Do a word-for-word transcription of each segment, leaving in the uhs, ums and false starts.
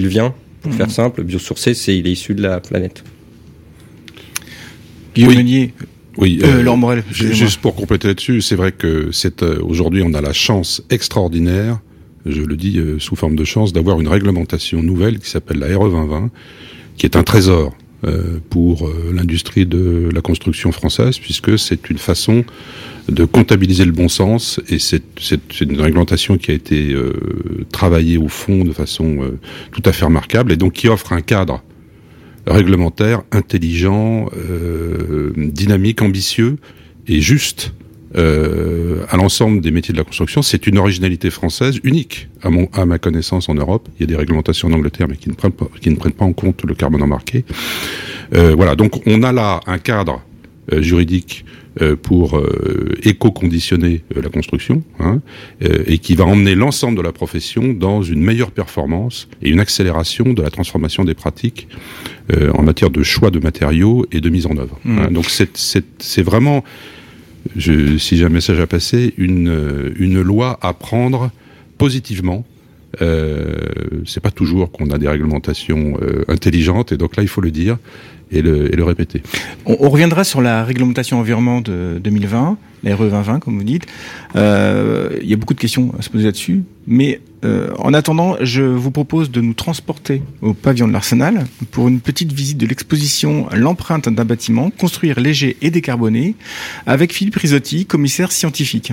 il vient, pour mmh. faire simple, biosourcé, c'est il est issu de la planète. Guillaume oui. Meunier. Oui, euh, euh, Laurent Morel. Juste pour compléter là-dessus, c'est vrai que c'est, euh, aujourd'hui, on a la chance extraordinaire, je le dis euh, sous forme de chance, d'avoir une réglementation nouvelle qui s'appelle la R E vingt vingt, qui est un trésor euh, pour euh, l'industrie de la construction française, puisque c'est une façon de comptabiliser le bon sens, et c'est, c'est, c'est une réglementation qui a été euh, travaillée au fond de façon euh, tout à fait remarquable, et donc qui offre un cadre réglementaire, intelligent, euh, dynamique, ambitieux et juste euh, à l'ensemble des métiers de la construction. C'est une originalité française unique, à, mon, à ma connaissance, en Europe. Il y a des réglementations en Angleterre, mais qui ne prennent pas, qui ne prennent pas en compte le carbone embarqué. Euh, voilà, donc on a là un cadre euh, juridique euh, pour euh, éco-conditionner euh, la construction, hein, euh, et qui va emmener l'ensemble de la profession dans une meilleure performance et une accélération de la transformation des pratiques euh, en matière de choix de matériaux et de mise en œuvre. Mmh. Hein, donc c'est, c'est, c'est vraiment, je, si j'ai un message à passer, une, une loi à prendre positivement. Euh, c'est pas toujours qu'on a des réglementations euh, intelligentes, et donc là il faut le dire et le, et le répéter. On, on reviendra sur la réglementation environnement de deux mille vingt, la R E vingt vingt comme vous dites. Euh, il y a beaucoup de questions à se poser là-dessus, mais euh, en attendant, je vous propose de nous transporter au pavillon de l'Arsenal pour une petite visite de l'exposition L'empreinte d'un bâtiment, construire léger et décarboné, avec Philippe Risotti, commissaire scientifique.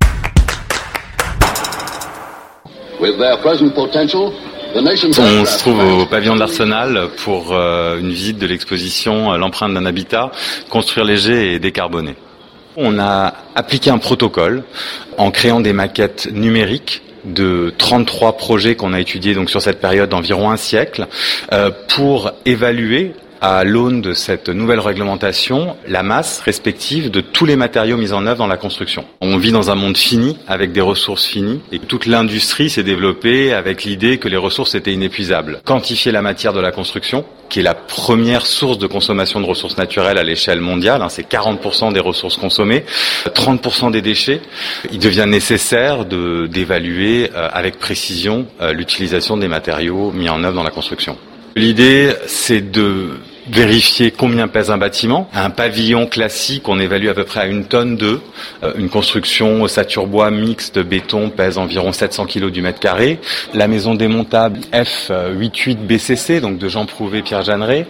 With their present potential, the nation's On se trouve au pavillon de l'Arsenal pour euh, une visite de l'exposition L'empreinte d'un habitat, construire léger et décarboné. On a appliqué un protocole en créant des maquettes numériques de trente-trois projets qu'on a étudiés donc sur cette période d'environ un siècle euh, pour évaluer à l'aune de cette nouvelle réglementation, la masse respective de tous les matériaux mis en œuvre dans la construction. On vit dans un monde fini, avec des ressources finies, et toute l'industrie s'est développée avec l'idée que les ressources étaient inépuisables. Quantifier la matière de la construction, qui est la première source de consommation de ressources naturelles à l'échelle mondiale, hein, c'est quarante pour cent des ressources consommées, trente pour cent des déchets. Il devient nécessaire de, d'évaluer euh, avec précision euh, l'utilisation des matériaux mis en œuvre dans la construction. L'idée, c'est de vérifier combien pèse un bâtiment. Un pavillon classique, on évalue à peu près à une tonne d'œufs. Euh, une construction ossature-bois mixte béton pèse environ sept cents kilos du mètre carré. La maison démontable F quatre-vingt-huit B C C, donc de Jean Prouvé, Pierre Jeanneret,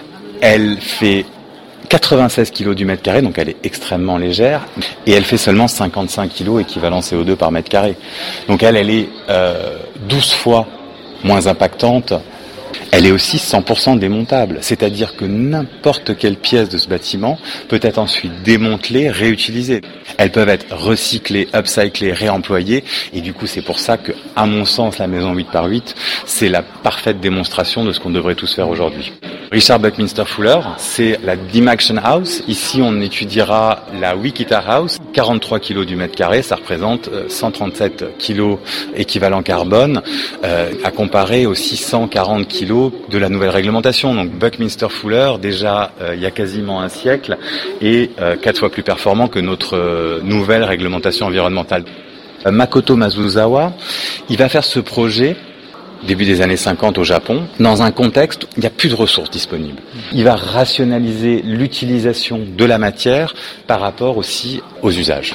elle fait quatre-vingt-seize kilos du mètre carré, donc elle est extrêmement légère, et elle fait seulement cinquante-cinq kilos équivalent C O deux par mètre carré. Donc elle, elle est euh, douze fois moins impactante. Elle est aussi cent pour cent démontable, c'est-à-dire que n'importe quelle pièce de ce bâtiment peut être ensuite démantelée, réutilisée. Elles peuvent être recyclées, upcyclées, réemployées, et du coup c'est pour ça que, à mon sens, la maison huit par huit, c'est la parfaite démonstration de ce qu'on devrait tous faire aujourd'hui. Richard Buckminster Fuller, c'est la Dymaction House. Ici, on étudiera la Wichita House, quarante-trois kilos du mètre carré, ça représente cent trente-sept kilos équivalent carbone, euh, à comparer aux six cent quarante kilos de la nouvelle réglementation. Donc Buckminster Fuller, déjà euh, il y a quasiment un siècle, est euh, quatre fois plus performant que notre euh, nouvelle réglementation environnementale. Euh, Makoto Masuzawa, il va faire ce projet début des années cinquante au Japon, dans un contexte où il n'y a plus de ressources disponibles. Il va rationaliser l'utilisation de la matière par rapport aussi aux usages.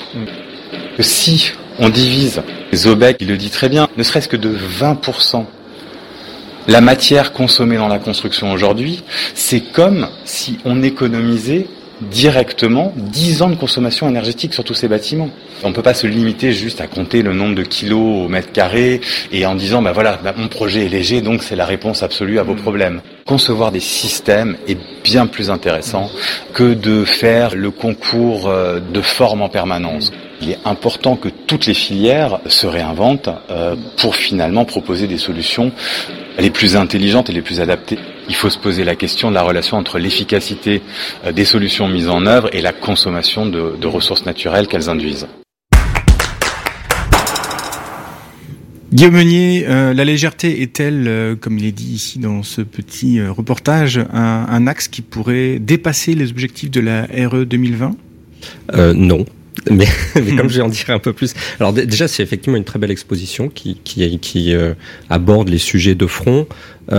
Que si on divise, Zobeck, il le dit très bien, ne serait-ce que de vingt pour cent la matière consommée dans la construction aujourd'hui, c'est comme si on économisait directement dix ans de consommation énergétique sur tous ces bâtiments. On ne peut pas se limiter juste à compter le nombre de kilos au mètre carré et en disant bah voilà, bah mon projet est léger donc c'est la réponse absolue à vos problèmes. Concevoir des systèmes est bien plus intéressant que de faire le concours de forme en permanence. Il est important que toutes les filières se réinventent euh, pour finalement proposer des solutions les plus intelligentes et les plus adaptées. Il faut se poser la question de la relation entre l'efficacité euh, des solutions mises en œuvre et la consommation de, de ressources naturelles qu'elles induisent. Guillaume Meunier, euh, la légèreté est-elle, euh, comme il est dit ici dans ce petit euh, reportage, un, un axe qui pourrait dépasser les objectifs de la R E deux mille vingt ? euh, Non. Mais, mais comme je vais en dire un peu plus. Alors d- déjà, c'est effectivement une très belle exposition qui qui, qui euh, aborde les sujets de front. Euh,